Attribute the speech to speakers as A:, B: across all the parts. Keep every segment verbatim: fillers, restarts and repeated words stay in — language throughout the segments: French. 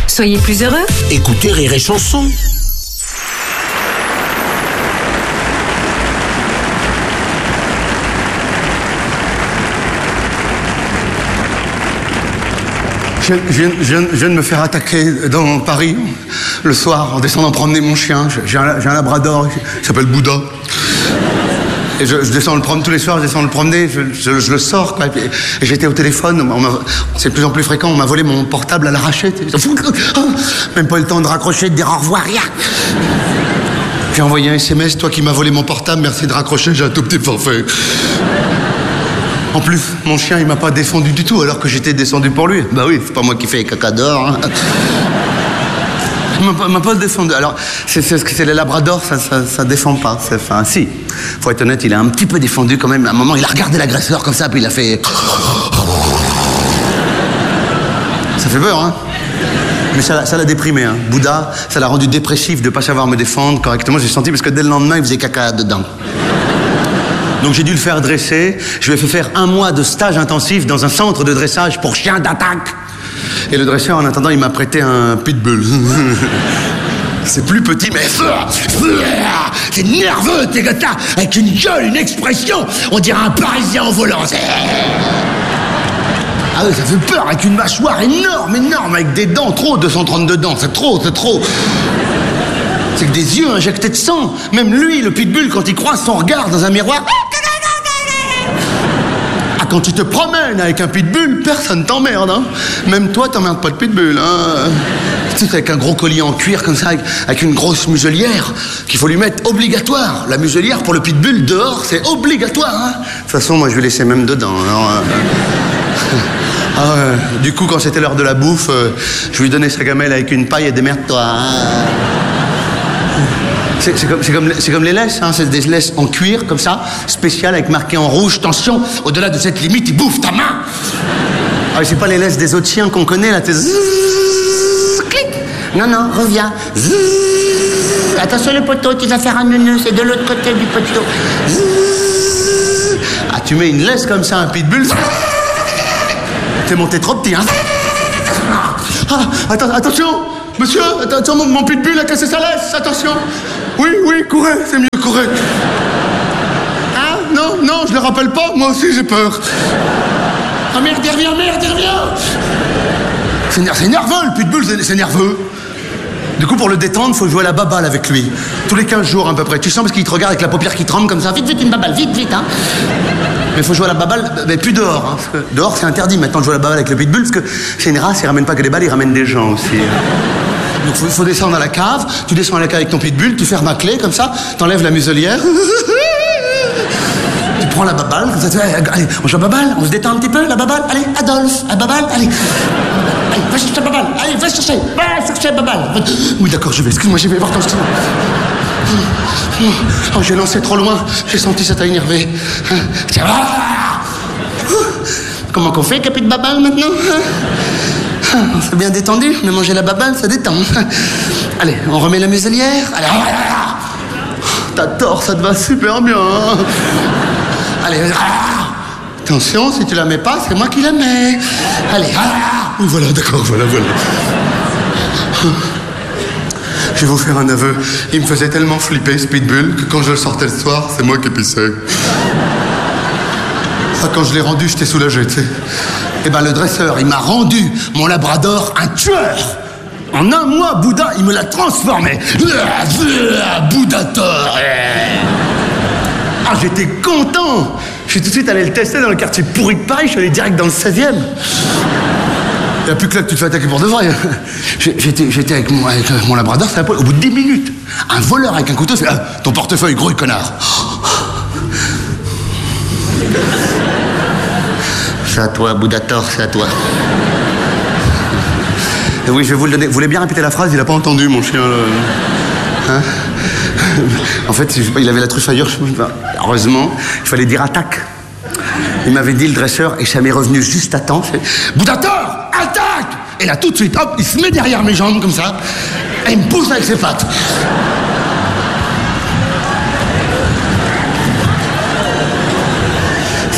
A: Soyez plus heureux.
B: Écoutez Rire et Chanson.
C: Je, je, viens, je, viens, je viens de me faire attaquer dans Paris le soir en descendant promener mon chien. J'ai un, j'ai un labrador qui s'appelle Bouddha. Et je, je descends le promener tous les soirs, je descends le promener, je, je, je le sors, quoi. Et, et j'étais au téléphone, c'est de plus en plus fréquent, on m'a volé mon portable à l'arraché. Même pas eu le temps de raccrocher, de dire au revoir, rien. J'ai envoyé un S M S, toi qui m'as volé mon portable, merci de raccrocher, j'ai un tout petit forfait. En plus, mon chien, il m'a pas défendu du tout, alors que j'étais descendu pour lui. Bah oui, c'est pas moi qui fais caca dehors. Hein. Il m'a pas, m'a pas défendu. Alors, c'est, c'est, c'est les labradors, ça, ça, ça défend pas. C'est, enfin, si. Faut être honnête, il a un petit peu défendu quand même. À un moment, il a regardé l'agresseur comme ça, puis il a fait... Ça fait peur, hein. Mais ça, ça l'a déprimé, hein. Bouddha, ça l'a rendu dépressif de pas savoir me défendre correctement. J'ai senti, parce que dès le lendemain, il faisait caca dedans. Donc j'ai dû le faire dresser. Je lui ai fait faire un mois de stage intensif dans un centre de dressage pour chiens d'attaque. Et le dresseur, en attendant, il m'a prêté un pitbull. C'est plus petit, mais... C'est nerveux, tes gars, avec une gueule, une expression. On dirait un Parisien en volant. Ah oui, ça fait peur, avec une mâchoire énorme, énorme, avec des dents, trop, deux cent trente-deux dents. C'est trop, c'est trop. C'est que des yeux injectés de sang. Même lui, le pitbull, quand il croise son regard dans un miroir... Ah, quand tu te promènes avec un pitbull, personne t'emmerde, hein. Même toi, t'emmerdes pas de pitbull, hein. Tu sais, avec un gros collier en cuir comme ça, avec, avec une grosse muselière, qu'il faut lui mettre obligatoire. La muselière pour le pitbull, dehors, c'est obligatoire, hein. De toute façon, moi, je vais laisser même dedans, alors... Euh... Ah, euh, du coup, quand c'était l'heure de la bouffe, euh, je lui donnais sa gamelle avec une paille et démerde-toi, hein. C'est, c'est, comme, c'est, comme, c'est comme les laisses, hein. C'est des laisses en cuir, comme ça, spéciales, avec marqué en rouge, attention, au-delà de cette limite, il bouffe ta main. Ah, c'est pas les laisses des autres chiens qu'on connaît, là, t'es... Clic. Non, non, reviens. Zzzz. Attention le poteau, tu vas faire un neuneu, c'est de l'autre côté du poteau. Zzzz. Ah, tu mets une laisse comme ça, un pitbull. T'es monté trop petit, hein. Ah, attends, attention. Monsieur, attention, mon, mon pitbull a cassé sa laisse, attention. Oui, oui, courez, c'est mieux, courez. Hein? Non, non, je le rappelle pas, moi aussi j'ai peur. Ah merde, il revient, merde, il revient. C'est, c'est nerveux, le pitbull, c'est, c'est nerveux. Du coup, pour le détendre, faut jouer à la baballe avec lui. Tous les quinze jours, à peu près. Tu sens parce qu'il te regarde avec la paupière qui tremble comme ça. Vite, vite, une baballe, vite, vite, hein. Mais il faut jouer à la baballe, mais plus dehors, hein. Parce que dehors, c'est interdit maintenant de jouer à la baballe avec le pitbull, parce que c'est une race, il ramène pas que des balles, il ramène des gens aussi. Donc il faut, faut descendre à la cave, tu descends à la cave avec ton pitbull, tu fermes la clé comme ça, t'enlèves la muselière, tu prends la baballe, comme ça, tu fais, allez, on joue à baballe, on se détend un petit peu, la baballe, allez, Adolphe, à baballe, allez, allez, va chercher la baballe, allez, va chercher, va chercher la baballe. Oui d'accord, je vais, excuse-moi, je vais voir ton style. Oh, j'ai lancé trop loin, j'ai senti ça t'a énervé. Comment qu'on fait, capi de baballe maintenant? On s'est bien détendu, mais manger la baballe, ça détend. Allez, on remet la muselière. Allez, t'as tort, ça te va super bien. Allez, attention, si tu la mets pas, c'est moi qui la mets. Allez, oui, voilà, d'accord, voilà, voilà. Je vais vous faire un aveu. Il me faisait tellement flipper, ce pitbull, que quand je le sortais le soir, c'est moi qui pissais. Ah, quand je l'ai rendu, j'étais soulagé, tu sais. Eh ben, le dresseur, il m'a rendu mon labrador un tueur. En un mois, Bouddha, il me l'a transformé. Bouddhator. Ah, j'étais content. Je suis tout de suite allé le tester dans le quartier pourri de Paris. Je suis allé direct dans le seizième. Il n'y a plus que là que tu te fais attaquer pour de vrai. J'étais, j'étais avec, mon, avec mon labrador, c'est un peu, au bout de dix minutes, un voleur avec un couteau, c'est ah, ton portefeuille, gros connard. C'est à toi, Bouddhator, c'est à toi. Et oui, je vais vous le donner. Vous voulez bien répéter la phrase? Il n'a pas entendu, mon chien. Là. Hein? En fait, je sais pas, il avait la truffe ailleurs. Heureusement, il fallait dire attaque. Il m'avait dit le dresseur, et ça m'est revenu juste à temps. Bouddhator, attaque! Et là, tout de suite, hop, il se met derrière mes jambes, comme ça, et il me pousse avec ses pattes.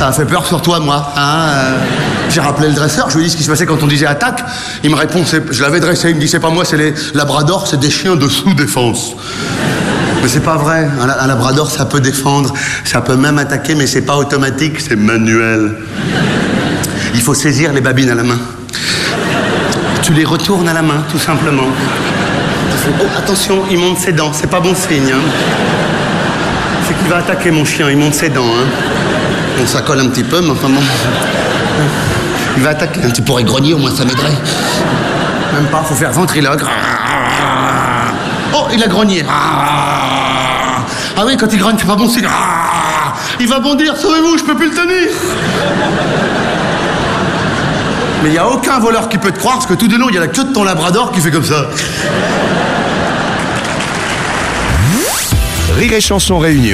C: Ça a fait peur sur toi, moi. Hein euh, J'ai rappelé le dresseur, je lui ai dit ce qui se passait quand on disait attaque. Il me répond, je l'avais dressé, il me dit c'est pas moi, c'est les labradors, c'est des chiens de sous-défense. Mais c'est pas vrai, un, un labrador ça peut défendre, ça peut même attaquer, mais c'est pas automatique, c'est manuel. Il faut saisir les babines à la main. Tu les retournes à la main, tout simplement. Oh, attention, il monte ses dents, c'est pas bon signe. Hein. C'est qu'il va attaquer mon chien, il monte ses dents. Hein. Bon, ça colle un petit peu, mais enfin bon. Il va attaquer. Tu pourrais grogner, au moins ça m'aiderait. Même pas, faut faire ventriloque. Oh, il a grogné. Ah oui, quand il grogne, c'est pas bon signe. Il va bondir, sauvez-vous, je peux plus le tenir. Mais il n'y a aucun voleur qui peut te croire, parce que tout de long, il y a la queue de ton labrador qui fait comme ça.
A: Rire et Chanson Réunion.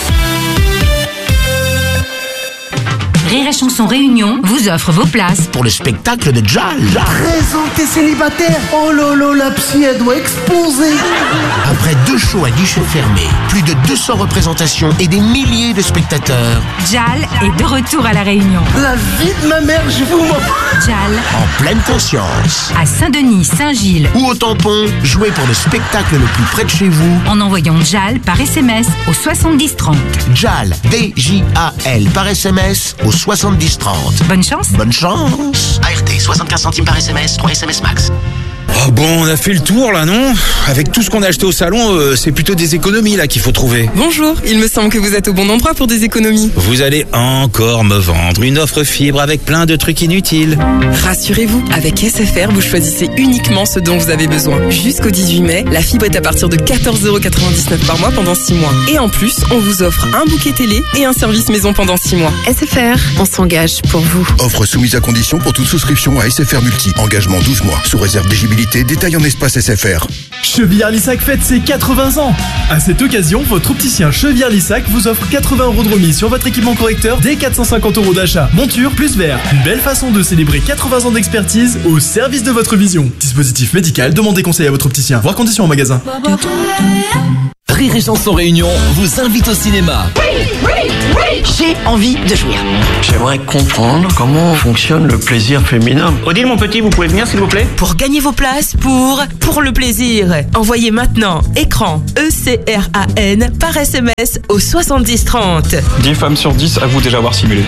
B: Rire et Chanson Réunion vous offre vos places
D: pour le spectacle de Jal.
E: Présentez célibataire. Oh lolo, la psy, elle doit exploser.
D: Après deux shows à guichet fermé, plus de deux cents représentations et des milliers de spectateurs,
B: Jal est de retour à La Réunion.
E: La vie de ma mère, je vous m'en...
B: Jal,
D: en pleine conscience.
B: À Saint-Denis, Saint-Gilles
D: ou au Tampon, jouez pour le spectacle le plus près de chez vous
B: en envoyant Jal par S M S au soixante-dix trente.
D: Jal, D J A L, par S M S au soixante-dix trente.
B: Bonne chance.
D: Bonne chance. A R T, soixante-quinze centimes par S M S, trois S M S max.
F: Oh bon, on a fait le tour là, non? Avec tout ce qu'on a acheté au salon, euh, c'est plutôt des économies là qu'il faut trouver.
G: Bonjour, il me semble que vous êtes au bon endroit pour des économies.
F: Vous allez encore me vendre une offre fibre avec plein de trucs inutiles.
G: Rassurez-vous, avec S F R, vous choisissez uniquement ce dont vous avez besoin. Jusqu'au dix-huit mai, la fibre est à partir de quatorze euros quatre-vingt-dix-neuf par mois pendant six mois. Et en plus, on vous offre un bouquet télé et un service maison pendant six mois.
H: S F R, on s'engage pour vous.
A: Offre soumise à condition pour toute souscription à S F R Multi. Engagement douze mois. Sous réserve d'éligibilité. Détail en espace S F R.
I: Chevillard-Lissac fête ses quatre-vingts ans. À cette occasion, votre opticien Chevillard-Lissac vous offre quatre-vingts euros de remise sur votre équipement correcteur dès quatre cent cinquante euros d'achat. Monture plus verre. Une belle façon de célébrer quatre-vingts ans d'expertise au service de votre vision. Dispositif médical, demandez conseil à votre opticien. Voir conditions en magasin.
J: Rire et Chanson Réunion vous invite au cinéma.
K: Oui, oui, oui, j'ai envie de jouir.
L: J'aimerais comprendre comment fonctionne le plaisir féminin.
M: Odile, mon petit, vous pouvez venir s'il vous plaît?
N: Pour gagner vos places pour Pour le plaisir, envoyez maintenant écran E C R A N par S M S au soixante-dix trente.
O: dix femmes sur dix avouent déjà avoir simulé.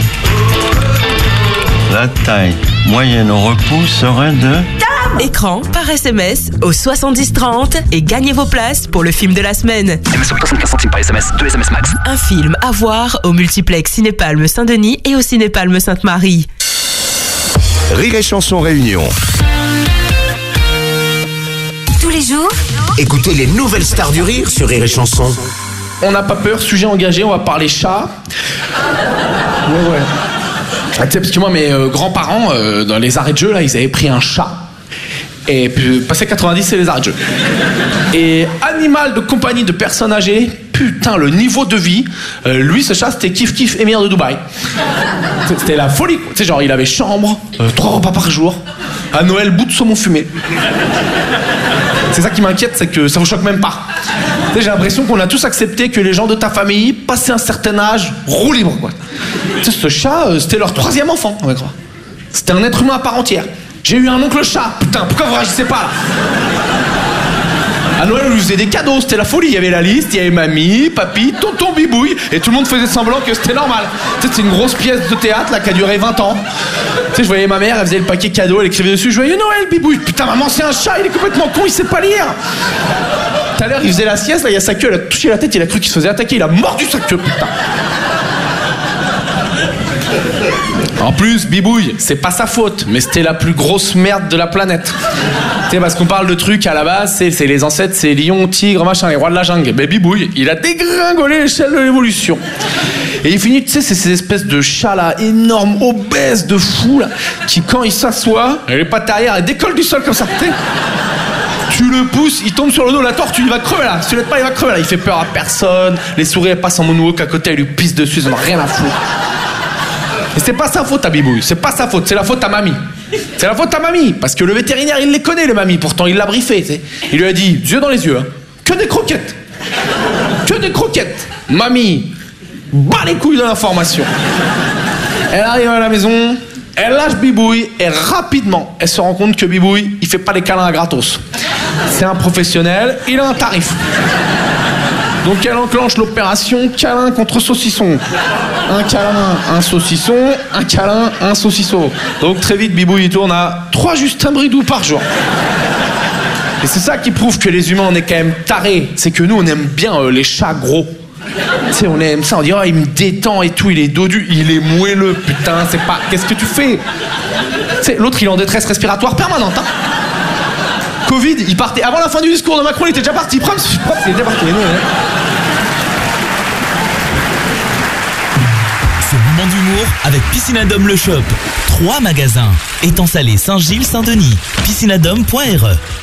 L: La taille moyenne au repos serait de...
N: Écran par S M S au soixante-dix trente et gagnez vos places pour le film de la semaine.
J: M S soixante-quinze centimes par S M S, deux S M S max.
N: Un film à voir au multiplex Cinépalme Saint-Denis et au Cinépalme Sainte-Marie.
A: Rire et Chanson Réunion.
B: Tous les jours,
D: écoutez les nouvelles stars du rire sur Rire et Chanson.
P: On n'a pas peur, sujet engagé, on va parler chat. Ouais, ouais. Ah, tu sais, parce que moi, mes euh, grands-parents, euh, dans les arrêts de jeu, là, ils avaient pris un chat. Et puis, passé quatre-vingt-dix, c'est les arrêts de jeu. Et animal de compagnie de personnes âgées, putain, le niveau de vie, euh, lui, ce chat, c'était kiff kiff émir de Dubaï. C'était la folie, quoi. Tu sais, genre, il avait chambre, euh, trois repas par jour, à Noël, bout de saumon fumé. C'est ça qui m'inquiète, c'est que ça vous choque même pas. Tu sais, j'ai l'impression qu'on a tous accepté que les gens de ta famille, passé un certain âge, roulent libre, quoi. Tu sais, ce chat, euh, c'était leur troisième enfant, on va croire. C'était un être humain à part entière. J'ai eu un oncle chat, putain, pourquoi vous réagissez pas là? À Noël, on lui faisait des cadeaux, c'était la folie. Il y avait la liste, il y avait mamie, papy, tonton Bibouille, et tout le monde faisait semblant que c'était normal. Tu sais, c'est une grosse pièce de théâtre là qui a duré vingt ans. Tu sais, je voyais ma mère, elle faisait le paquet cadeau, elle écrivait dessus Joyeux Noël, Bibouille. Putain, maman, c'est un chat, il est complètement con, il sait pas lire. Tout à l'heure, il faisait la sieste, là, il y a sa queue, elle a touché la tête, il a cru qu'il se faisait attaquer, il a mordu sa queue, putain. En plus, Bibouille, c'est pas sa faute, mais c'était la plus grosse merde de la planète. Tu sais, parce qu'on parle de trucs à la base, c'est, c'est les ancêtres, c'est lions, tigres, machin, les rois de la jungle. Mais Bibouille, il a dégringolé l'échelle de l'évolution. Et il finit, tu sais, c'est ces espèces de chats là, énormes, obèses, de fous là, qui quand il s'assoit, les pattes arrière, elles décollent du sol comme ça. T'sais. Tu le pousses, il tombe sur le dos, la tortue, il va crever là. Si tu l'aides pas, il va crever là. Il fait peur à personne. Les souris, elles passent en moonwalk à côté, elles lui pissent dessus, ils en ont rien à foutre. Et c'est pas sa faute à Bibouille, c'est pas sa faute, c'est la faute à mamie. C'est la faute à mamie, parce que le vétérinaire, il les connaît, les mamies, pourtant il l'a briefé, tu sais. Il lui a dit, yeux dans les yeux, hein. Que des croquettes. Que des croquettes. Mamie, bat les couilles de l'information. Elle arrive à la maison, elle lâche Bibouille et rapidement, elle se rend compte que Bibouille, il fait pas les câlins à gratos. C'est un professionnel, il a un tarif. Donc elle enclenche l'opération câlin contre saucisson. Un câlin, un saucisson, un câlin, un saucisson. Donc très vite, Bibouille il tourne à trois Justin Bridou par jour. Et c'est ça qui prouve que les humains, on est quand même tarés. C'est que nous, on aime bien euh, les chats gros. Tu sais, on aime ça, on dit, oh, il me détend et tout, il est dodu, il est moelleux, putain, c'est pas... Qu'est-ce que tu fais? Tu sais, l'autre, il est en détresse respiratoire permanente, hein. Covid, il partait... Avant la fin du discours de Macron, il était déjà parti. Prends, prends, il était parti. Nous, hein.
J: Ce moment d'humour avec Piscinadome Le Shop. Trois magasins. Étang Salé, Saint-Gilles, Saint-Denis. piscinadome point r e